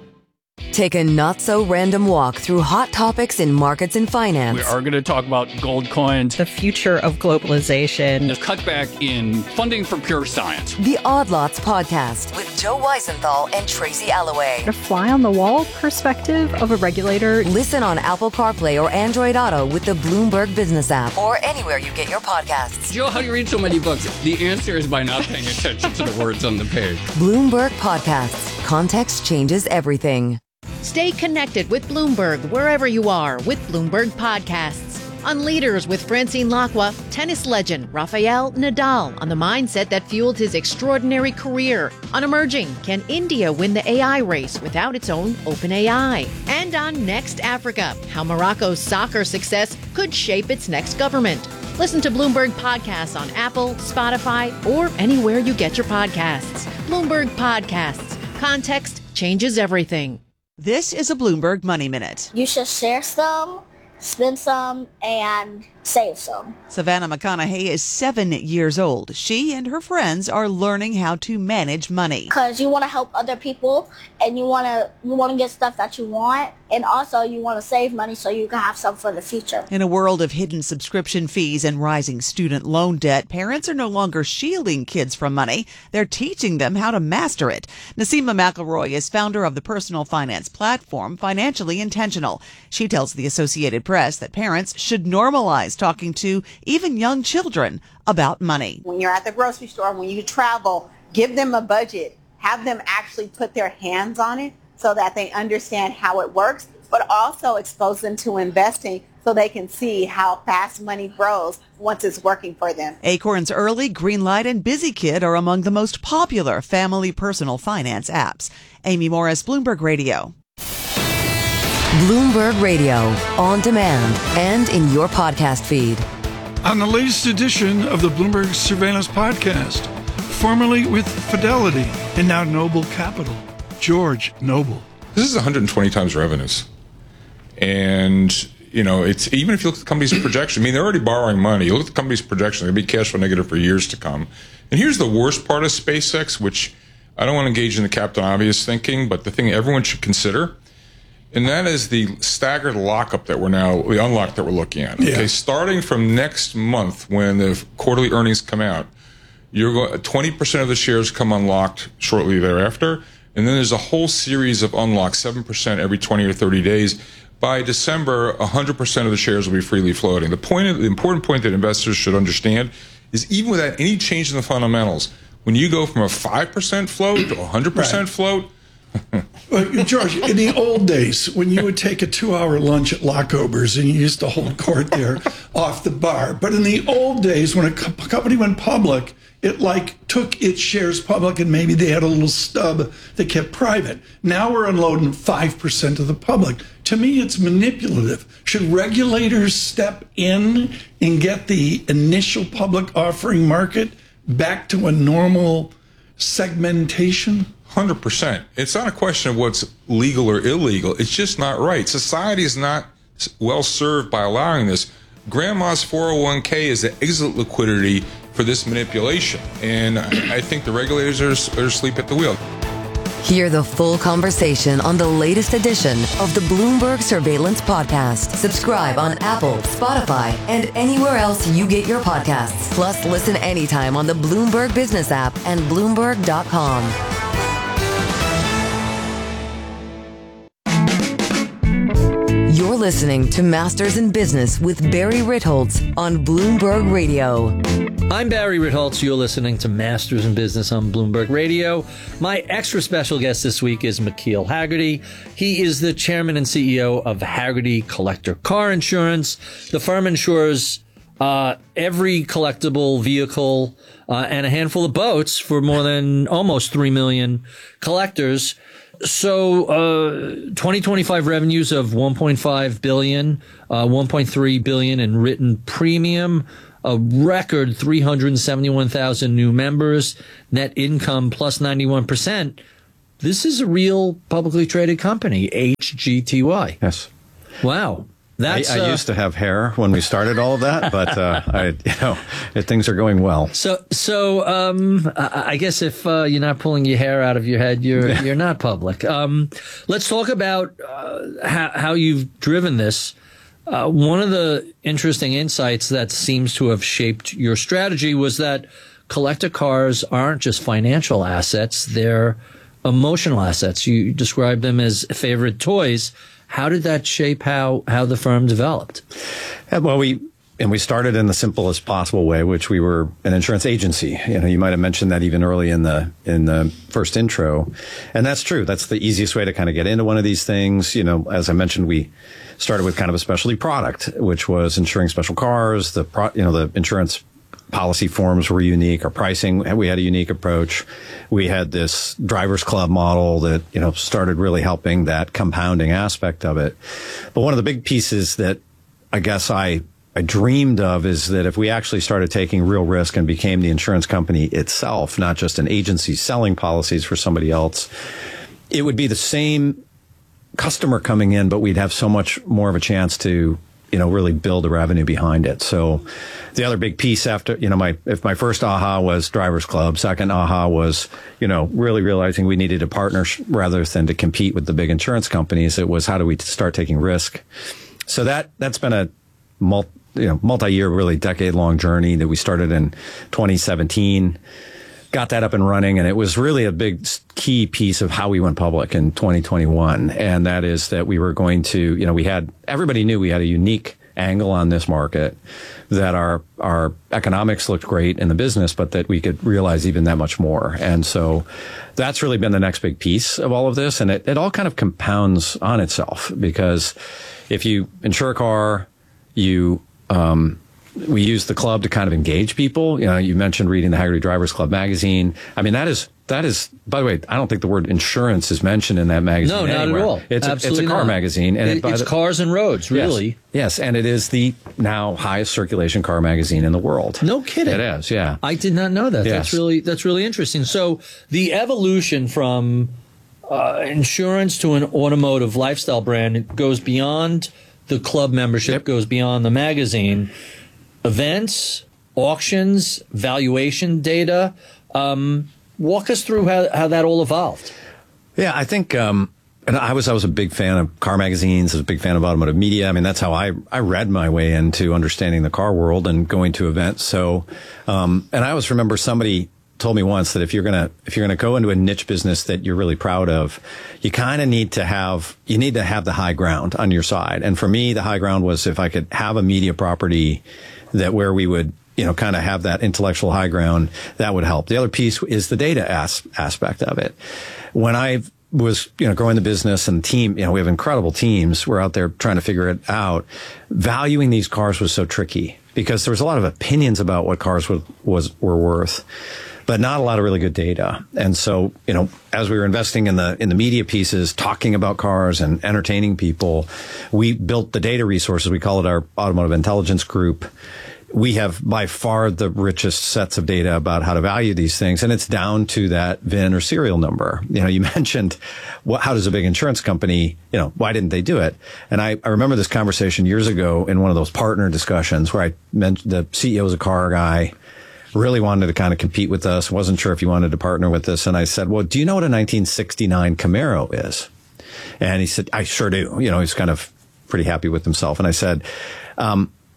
Take a not-so-random walk through hot topics in markets and finance. We are going to talk about gold coins, the future of globalization, the cutback in funding for pure science. The Odd Lots Podcast with Joe Weisenthal and Tracy Alloway. A fly-on-the-wall perspective of a regulator. Listen on Apple CarPlay or Android Auto with the Bloomberg Business app or anywhere you get your podcasts. Joe, how do you read so many books? The answer is by not paying attention to the words on the page. Bloomberg Podcasts. Context changes everything. Stay connected with Bloomberg wherever you are with Bloomberg Podcasts. On Leaders with Francine Lacqua, tennis legend Rafael Nadal on the mindset that fueled his extraordinary career. On Emerging, can India win the AI race without its own OpenAI? And on Next Africa, how Morocco's soccer success could shape its next government. Listen to Bloomberg Podcasts on Apple, Spotify, or anywhere you get your podcasts. Bloomberg Podcasts. Context changes everything. This is a Bloomberg Money Minute. You should share some, spend some, and save some. Savannah McConaughey is 7 years old. She and her friends are learning how to manage money. Because you want to help other people, and you want to get stuff that you want, and also you want to save money so you can have some for the future. In a world of hidden subscription fees and rising student loan debt, parents are no longer shielding kids from money. They're teaching them how to master it. Nasima McElroy is founder of the personal finance platform Financially Intentional. She tells the Associated Press that parents should normalize talking to even young children about money. When you're at the grocery store, when you travel, give them a budget. Have them actually put their hands on it so that they understand how it works, but also expose them to investing so they can see how fast money grows once it's working for them. Acorns Early, Greenlight, and BusyKid are among the most popular family personal finance apps. Amy Morris, Bloomberg Radio. Bloomberg Radio, on demand and in your podcast feed. On the latest edition of the Bloomberg Surveillance Podcast, formerly with Fidelity and now Noble Capital, George Noble. This is 120 times revenues. And, it's even if you look at the company's projection, they're already borrowing money. You look at the company's projection, they'll be cash flow negative for years to come. And here's the worst part of SpaceX, which I don't want to engage in the Captain Obvious thinking, but the thing everyone should consider, and that is the staggered lockup the unlock that we're looking at. Yeah. Okay, starting from next month when the quarterly earnings come out, 20% of the shares come unlocked shortly thereafter, and then there's a whole series of unlocks, 7% every 20 or 30 days. By December, 100% of the shares will be freely floating. The important point that investors should understand is even without any change in the fundamentals, when you go from a 5% float to 100% float, George, in the old days, when you would take a 2-hour lunch at Lockober's and you used to hold court there off the bar, but in the old days, when a company went public, it took its shares public and maybe they had a little stub they kept private. Now we're unloading 5% of the public. To me, it's manipulative. Should regulators step in and get the initial public offering market back to a normal segmentation? 100%. It's not a question of what's legal or illegal. It's just not right. Society is not well served by allowing this. Grandma's 401k is the exit liquidity for this manipulation. And I think the regulators are asleep at the wheel. Hear the full conversation on the latest edition of the Bloomberg Surveillance Podcast. Subscribe on Apple, Spotify, and anywhere else you get your podcasts. Plus, listen anytime on the Bloomberg Business app and Bloomberg.com. listening to Masters in Business with Barry Ritholtz on Bloomberg Radio. I'm Barry Ritholtz. You're listening to Masters in Business on Bloomberg Radio. My extra special guest this week is McKeel Hagerty. He is the chairman and CEO of Hagerty Collector Car Insurance. The firm insures every collectible vehicle and a handful of boats for more than almost 3 million collectors. So 2025 revenues of $1.5 billion, $1.3 billion in written premium, a record 371,000 new members, net income plus 91%. This is a real publicly traded company, HGTY. Yes. Wow. I used to have hair when we started all of that, but things are going well. So I guess if you're not pulling your hair out of your head, you're not public. Let's talk about how you've driven this. One of the interesting insights that seems to have shaped your strategy was that collector cars aren't just financial assets; they're emotional assets. You describe them as favorite toys. How did that shape how the firm developed? Well, we started in the simplest possible way, which we were an insurance agency. You might have mentioned that even early in the first intro, and that's true. That's the easiest way to kind of get into one of these things. As I mentioned, we started with kind of a specialty product, which was insuring special cars. The insurance policy forms were unique. Our pricing, we had a unique approach. We had this driver's club model that, started really helping that compounding aspect of it. But one of the big pieces that I guess I dreamed of is that if we actually started taking real risk and became the insurance company itself, not just an agency selling policies for somebody else, it would be the same customer coming in, but we'd have so much more of a chance to really build the revenue behind it. So the other big piece after, if my first aha was Drivers Club, second aha was, really realizing we needed to partner rather than to compete with the big insurance companies. It was how do we start taking risk? So that's been a multi-year, really decade-long journey that we started in 2017. Got that up and running, and it was really a big key piece of how we went public in 2021. And that is that we were going to, everybody knew we had a unique angle on this market, that our economics looked great in the business, but that we could realize even that much more. And so that's really been the next big piece of all of this. And it all kind of compounds on itself, because if you insure a car, we use the club to kind of engage people. You mentioned reading the Hagerty Drivers Club magazine. I mean, that is, by the way, I don't think the word insurance is mentioned in that magazine. No, not anywhere. at all. It's a car magazine. And it's cars and roads, really. Yes. And it is the now highest circulation car magazine in the world. No kidding. It is, yeah. I did not know that. Yes. That's really interesting. So the evolution from insurance to an automotive lifestyle brand, it goes beyond the club membership, goes beyond the magazine. Events, auctions, valuation data. Walk us through how that all evolved. Yeah, I think, and I was a big fan of car magazines. I was a big fan of automotive media. I mean, that's how I read my way into understanding the car world and going to events. So, and I always remember somebody told me once that if you're gonna go into a niche business that you're really proud of, you kind of need to have the high ground on your side. And for me, the high ground was if I could have a media property that where we would, kind of have that intellectual high ground, that would help. The other piece is the data aspect of it. When I was, growing the business and team, we have incredible teams. We're out there trying to figure it out. Valuing these cars was so tricky because there was a lot of opinions about what cars were worth, but not a lot of really good data. And so, as we were investing in the media pieces, talking about cars and entertaining people, we built the data resources. We call it our Automotive Intelligence Group. We have by far the richest sets of data about how to value these things. And it's down to that VIN or serial number. You mentioned how does a big insurance company, why didn't they do it? And I remember this conversation years ago in one of those partner discussions where I mentioned the CEO was a car guy, really wanted to kind of compete with us, wasn't sure if he wanted to partner with us. And I said, well, do you know what a 1969 Camaro is? And he said, I sure do. He's kind of pretty happy with himself. And I said,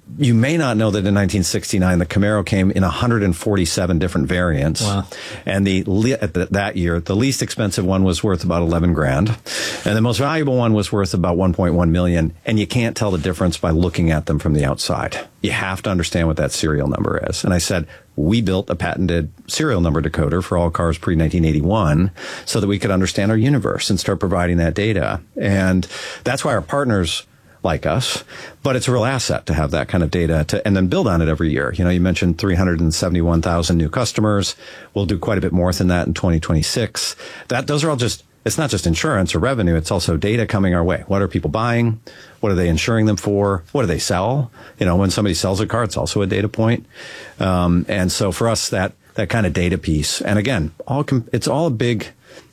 you may not know that in 1969, the Camaro came in 147 different variants. Wow. And that year, the least expensive one was worth about 11 grand. And the most valuable one was worth about 1.1 million. And you can't tell the difference by looking at them from the outside. You have to understand what that serial number is. And I said, we built a patented serial number decoder for all cars pre-1981 so that we could understand our universe and start providing that data. And that's why our partners like us, but it's a real asset to have that kind of data and then build on it every year. You know, you mentioned 371,000 new customers. We'll do quite a bit more than that in 2026. Those are all it's not just insurance or revenue. It's also data coming our way. What are people buying? What are they insuring them for? What do they sell? You know, when somebody sells a car, it's also a data point. And so for us, that kind of data piece, and again, it's all a big,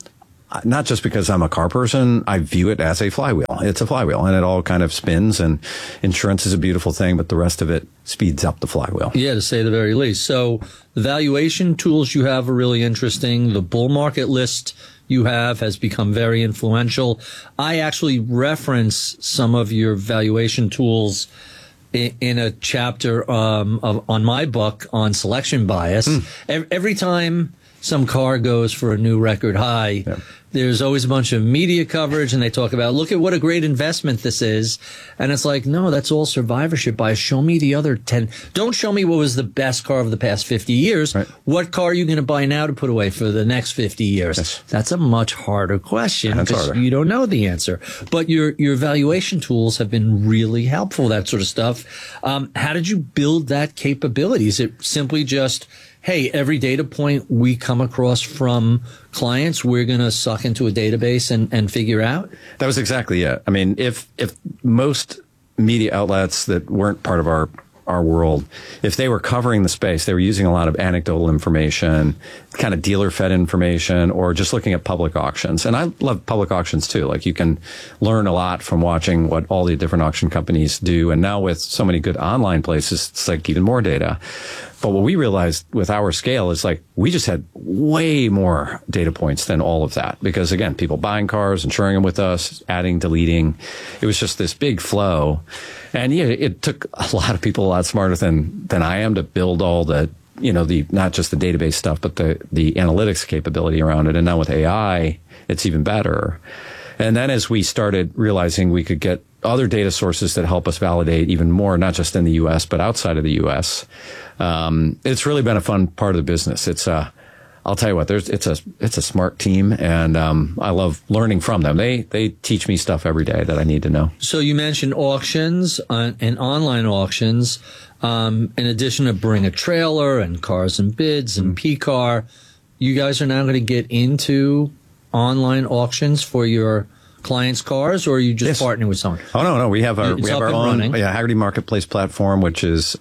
not just because I'm a car person, I view it as a flywheel. It's a flywheel, and it all kind of spins, and insurance is a beautiful thing, but the rest of it speeds up the flywheel. Yeah, to say the very least. So the valuation tools you have are really interesting. The bull market list you have has become very influential. I actually reference some of your valuation tools in a chapter on my book on selection bias. Every time some car goes for a new record high, there's always a bunch of media coverage, and they talk about, look at what a great investment this is. And it's like, no, that's all survivorship bias. Show me the other 10. Don't show me what was the best car of the past 50 years. Right. What car are you going to buy now to put away for the next 50 years? Yes. That's a much harder question because you don't know the answer. But your valuation tools have been really helpful, that sort of stuff. How did you build that capability? Is it simply just, hey, every data point we come across from clients, we're going to suck into a database and figure out? That was exactly it. I mean, if most media outlets that weren't part of our world, if they were covering the space, they were using a lot of anecdotal information, kind of dealer-fed information, or just looking at public auctions. And I love public auctions too. Like, you can learn a lot from watching what all the different auction companies do. And now with so many good online places, it's like even more data. But what we realized with our scale is, like, we just had way more data points than all of that. Because again, people buying cars, insuring them with us, adding, deleting. It was just this big flow. And yeah, it took a lot of people a lot smarter than I am to build all the, you know, the, not just the database stuff, but the analytics capability around it. And now with AI, it's even better. And then as we started realizing we could get other data sources that help us validate even more, not just in the U.S., but outside of the U.S., it's really been a fun part of the business. I'll tell you what, it's a smart team, and I love learning from them. They teach me stuff every day that I need to know. So you mentioned auctions and online auctions. In addition to Bring a Trailer and Cars and Bids and P-Car, you guys are now going to get into online auctions for your clients' cars, or are you just partnering with someone? Oh, no. We have our own Hagerty Marketplace platform, which is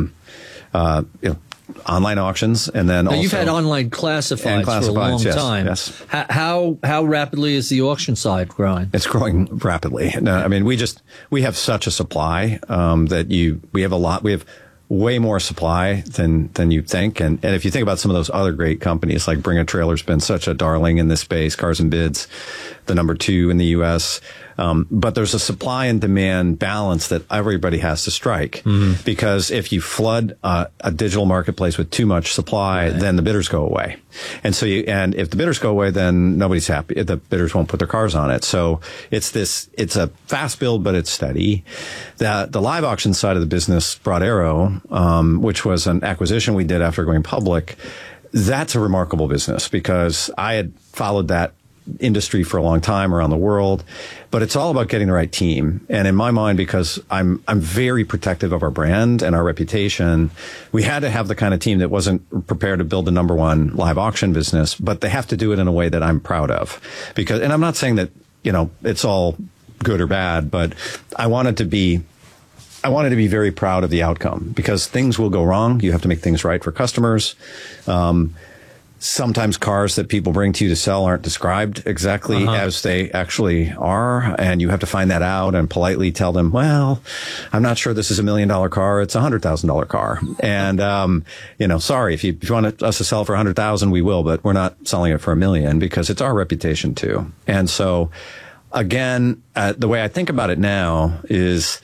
online auctions, and then also you've had online classifieds for a long time. Yes. How rapidly is the auction side growing? It's growing rapidly. No, I mean, we have such a supply that we have way more supply than you'd think. And if you think about some of those other great companies, like Bring a Trailer's been such a darling in this space, Cars and Bids, the number 2 in the U.S. But there's a supply and demand balance that everybody has to strike, because if you flood a digital marketplace with too much supply, then the bidders go away. And if the bidders go away, then nobody's happy. The bidders won't put their cars on it. So it's a fast build, but it's steady. The live auction side of the business, Broad Arrow, which was an acquisition we did after going public, that's a remarkable business, because I had followed that industry for a long time around the world, but it's all about getting the right team. And in my mind, because I'm very protective of our brand and our reputation, we had to have the kind of team that wasn't prepared to build the number 1 live auction business, but they have to do it in a way that I'm proud of. And I'm not saying that, it's all good or bad, but I wanted to be very proud of the outcome, because things will go wrong. You have to make things right for customers. Sometimes cars that people bring to you to sell aren't described exactly as they actually are, and you have to find that out and politely tell them, well, I'm not sure this is $1 million car. It's a $100,000 car. And, sorry, if you want us to sell it for $100,000, we will, but we're not selling it for $1 million, because it's our reputation too. And so, again, the way I think about it now is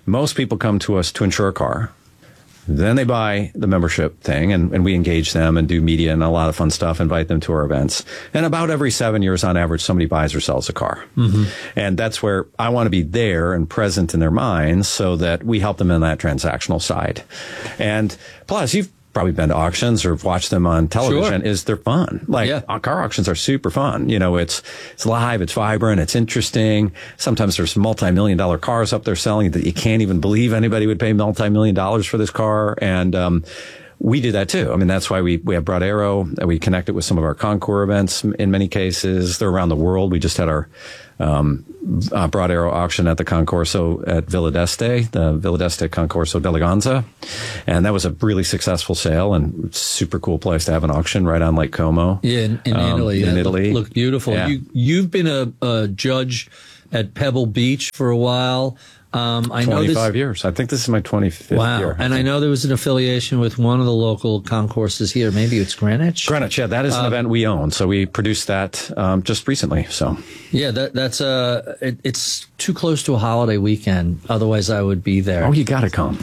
most people come to us to insure a car. Then they buy the membership thing, and we engage them and do media and a lot of fun stuff, invite them to our events. And about every 7 years on average, somebody buys or sells a car. Mm-hmm. And that's where I want to be there and present in their minds so that we help them in that transactional side. And plus, you've probably been to auctions or watched them on television. Sure. They're fun. Car auctions are super fun. It's live, it's vibrant, it's interesting. Sometimes there's multi-million-dollar cars up there selling that you can't even believe anybody would pay multi-million-dollars for this car. And we do that too. I mean, that's why we have Broad Arrow. We connect it with some of our Concours events in many cases. They're around the world. We just had our Broad Arrow auction at the Concorso at Villa d'Este, the Villa d'Este Concorso d'Eleganza. And that was a really successful sale and super cool place to have an auction right on Lake Como. Yeah, in Italy. In Italy. Looked beautiful. Yeah. You've been a judge at Pebble Beach for a while. I know 25 years. I think this is my 25th year. And I know there was an affiliation with one of the local concourses here. Maybe it's Greenwich? Greenwich, yeah. That is an event we own. So we produced that just recently. So yeah, that's it's too close to a holiday weekend. Otherwise, I would be there. Oh, you got to come.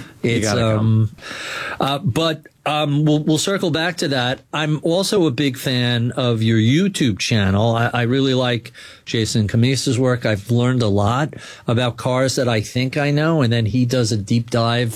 We'll circle back to that. I'm also a big fan of your YouTube channel. I really like Jason Camisa's work. I've learned a lot about cars that I think I know, and then he does a deep dive